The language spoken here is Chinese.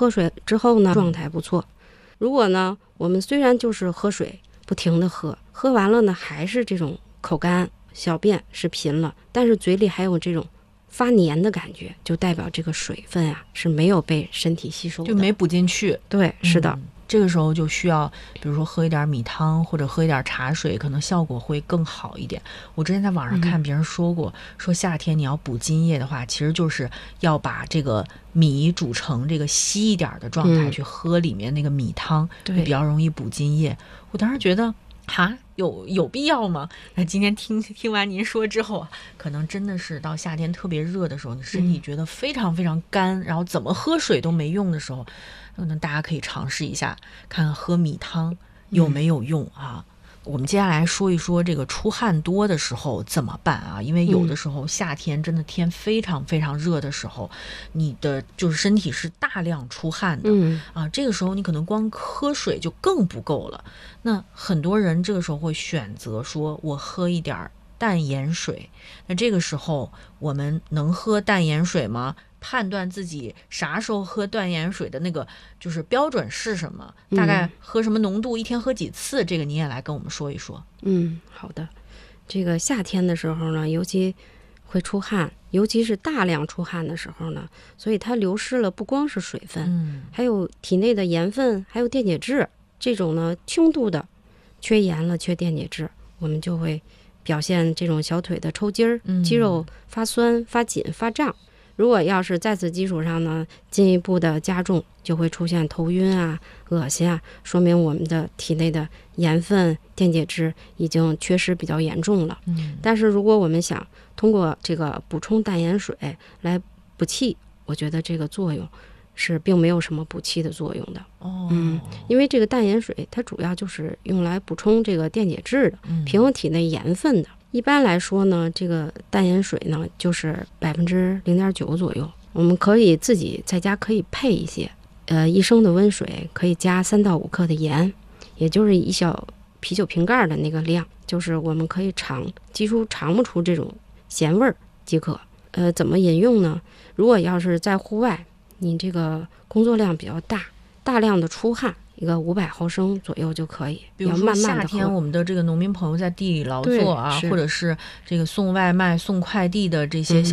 喝水之后呢，状态不错。如果呢，我们虽然就是喝水，不停的喝，喝完了呢还是这种口干，小便是频了，但是嘴里还有这种发黏的感觉，就代表这个水分啊是没有被身体吸收的， 就没补进去。 对，是的。 这个时候就需要比如说喝一点米汤或者喝一点茶水，可能效果会更好一点。我之前在网上看别人说过，说夏天你要补津液的话，其实就是要把这个米煮成这个稀一点的状态去喝里面那个米汤，就比较容易补津液。我当时觉得有必要吗？那今天听完您说之后啊，可能真的是到夏天特别热的时候，你身体觉得非常非常干，然后怎么喝水都没用的时候，可能大家可以尝试一下，看看喝米汤有没有用啊。我们接下来说一说这个出汗多的时候怎么办啊？因为有的时候夏天真的天非常非常热的时候，你的就是身体是大量出汗的这个时候你可能光喝水就更不够了。那很多人这个时候会选择说我喝一点淡盐水，那这个时候我们能喝淡盐水吗？判断自己啥时候喝淡盐水的那个就是标准是什么？大概喝什么浓度，一天喝几次？这个你也来跟我们说一说。 好的。这个夏天的时候呢，尤其会出汗，尤其是大量出汗的时候呢，所以它流失了不光是水分，还有体内的盐分，还有电解质。这种呢轻度的缺盐了、缺电解质，我们就会表现这种小腿的抽筋儿，肌肉发酸、发紧、发胀。如果要是在此基础上呢，进一步的加重，就会出现头晕啊、恶心啊，说明我们的体内的盐分、电解质已经缺失比较严重了。但是如果我们想通过这个补充淡盐水来补气，我觉得这个作用是并没有什么补气的作用的。因为这个淡盐水它主要就是用来补充这个电解质的，平衡体内盐分的。一般来说呢，这个淡盐水呢就是0.9%左右。我们可以自己在家可以配一些，1升的温水可以加3到5克的盐，也就是一小啤酒瓶盖的那个量，就是我们可以几乎尝不出这种咸味儿即可。怎么饮用呢？如果要是在户外，你这个工作量比较大，大量的出汗，一个500毫升左右就可以。 比如说夏天我们的这个农民朋友在地里劳作啊，或者是这个送外卖、送快递的这些小